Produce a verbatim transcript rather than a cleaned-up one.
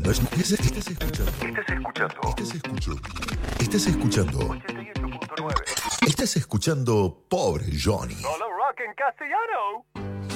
escuchando. Estás escuchando. Estás escuchando. Estás escuchando. Estás escuchando. ochenta y ocho punto nueve. Estás escuchando Pobre Johnny. Solo rock en castellano.